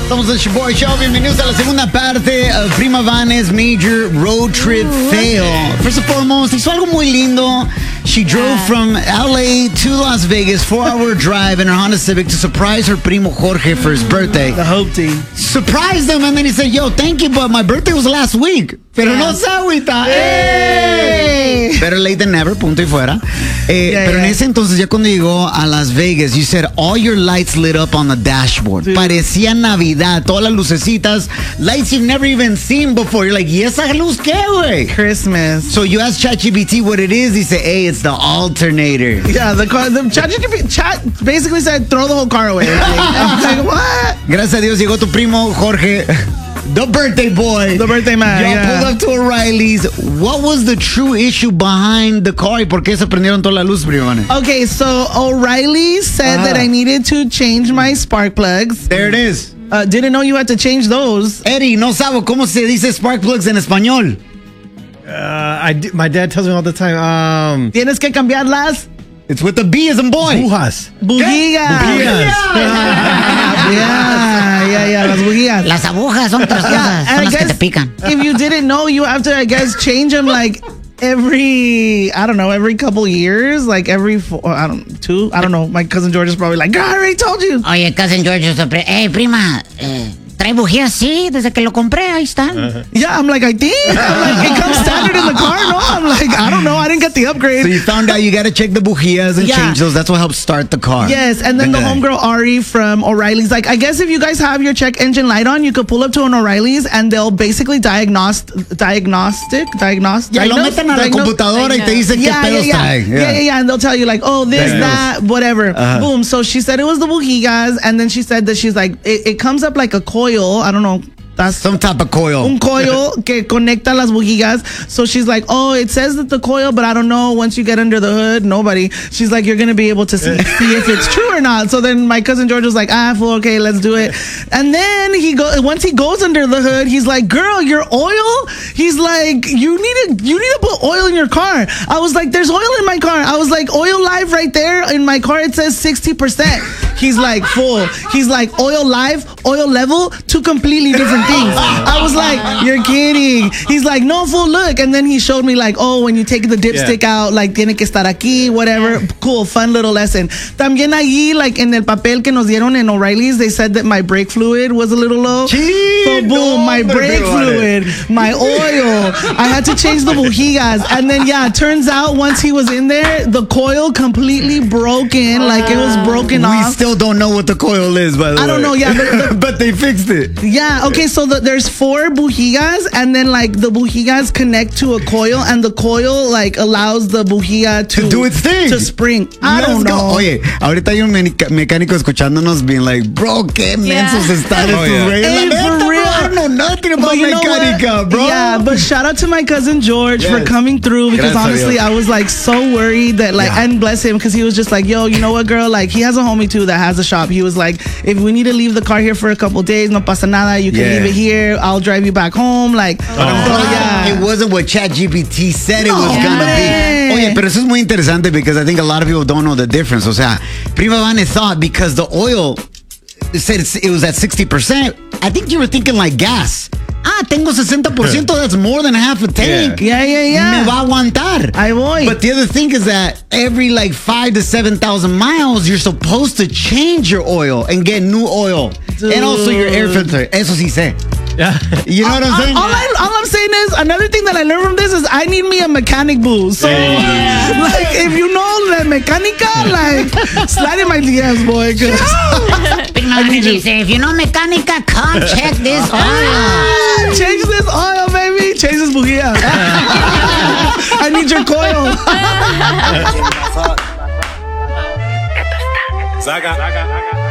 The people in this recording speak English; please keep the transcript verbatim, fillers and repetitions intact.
Estamos en el Boy Show. Bienvenidos a la segunda parte of Prima Vanes Major Road Trip Fail. First and foremost, hizo algo muy lindo. She drove from L A to Las Vegas, four-hour drive in her Honda Civic to surprise her primo Jorge for his birthday. The Hope Team. Surprised him, and then he said, yo, thank you, but my birthday was last week. Pero yeah. no se agüita. Hey. Better late than never, punto y fuera. Eh, yeah, pero yeah. en ese entonces, ya cuando llegó a Las Vegas, you said all your lights lit up on the dashboard. Dude. Parecía Navidad, todas las lucecitas, lights you've never even seen before. You're like, ¿y esa luz qué, güey? Christmas. So you asked ChatGPT what it is. He said, hey, it's the alternator. Yeah, the car, the ChatGPT chat basically said, throw the whole car away. I was like, what? Gracias a Dios llegó tu primo Jorge. The birthday boy. The birthday man. Y'all yeah. pulled up to O'Reilly's. What was the true issue behind the car? ¿Y por qué se prendieron toda la luz, primo? Okay, so O'Reilly said uh-huh. that I needed to change my spark plugs. There it is. Uh, didn't know you had to change those. Eddie, no sabo cómo se dice spark plugs en español. Uh, I d- my dad tells me all the time. Um, Tienes que cambiarlas. It's with the B as in boy. Bujías. Bujías. Bujías. Yeah, yeah, yeah, las bujías. Las agujas son otras cosas, son las que te pican. If you didn't know, you have to, I guess, change them like every, I don't know, every couple years, like every four, I don't, two, I don't know. My cousin George is probably like, God, I already told you. Oye, cousin George, hey, prima, eh, ¿trae bujías? Sí, desde que lo compré, ahí están. Uh-huh. Yeah, I'm like, I think. I'm like, it comes standard in the car, no? I'm like, I don't know, I didn't get the upgrade. So you found out you got to check the bujías and yeah. change those. That's what helps start the car. Yes, and then the homegirl Ari from O'Reilly's, like, I guess if you guys have your check engine light on, you could pull up to an O'Reilly's and they'll basically diagnose, diagnostic, diagnose, yeah, diagnose, lo meten a la computadora y te dicen yeah, qué pedos yeah, traen. Yeah. yeah, yeah, yeah, and they'll tell you like, oh, this, Diagnose. that, whatever. Uh-huh. Boom. So she said it was the bujías, and then she said that she's like, it, it comes up like a coil. I don't know. That's some type of coil. Un coil que conecta las bujías. So she's like, oh, it says that the coil, but I don't know. Once you get under the hood, nobody. She's like, you're going to be able to see, see if it's true or not. So then my cousin George was like, ah, fool, okay, let's do it. And then he go once he goes under the hood, he's like, girl, your oil? He's like, you need to, you need to put oil in your car. I was like, there's oil in my car. I was like, oil live right there in my car. It says sixty percent. He's like, full. He's like, oil live, oil level, two completely different things. I was like, you're kidding. He's like, no, fool, look. And then he showed me like, oh, when you take the dipstick yeah. out, like, tiene que estar aquí, whatever. Cool, fun little lesson. También allí, like, en el papel que nos dieron in O'Reilly's, they said that my brake fluid was a little low. Gee, so, boom, no, my brake fluid, my oil. I had to change the bujías. And then, yeah, it turns out once he was in there, the coil completely broken. Like, it was broken we off. We still don't know what the coil is, by the I way. I don't know, yeah. But, the, but they fixed it. Yeah, okay, so the, there's four bujías, and then, like, the bujías connect to a coil, and the coil, like, allows the bujía to, to do its thing. To spring. I Let's don't know. Go. Oye, ahorita hay un mecánico escuchándonos being like, bro, qué mensos yeah. están oh, estos yeah. güeyes. Hey, La for neta, real. Bro, I don't know nothing about mecánica, bro. Yeah, but shout out to my cousin George yes. for coming through, because Gracias honestly, I was, like, so worried that, like, yeah. and bless him, because he was just like, yo, you know what, girl? Like, he has a homie, too, that has a shop. He was like, if we need to leave the car here for a couple days, no pasa nada. You can yeah. leave it here. I'll drive you back home. Like, oh. So, yeah. It wasn't what ChatGPT said no, it was going to be. Oye, pero eso es muy interesante because I think a lot of people don't know the difference. O sea, Prima Vane thought because the oil said it was at sixty percent, I think you were thinking like gas. Ah, tengo sesenta por ciento. That's more than half a tank. Yeah, yeah, yeah. Me va a aguantar. Ahí voy. But the other thing is that every like five to seven thousand miles, you're supposed to change your oil and get new oil, Dude. And also your air filter. Eso sí sé. Yeah. You know what I'm saying? All, I, all I'm saying is, another thing that I learned from this is I need me a mechanic boo. So, yeah. like, if you know la mecánica, like, slide in my D Ms, boy. Technology say, if you know mecánica, come check this oil. Change this oil, baby. Change this bujía. I need your coil. Saga.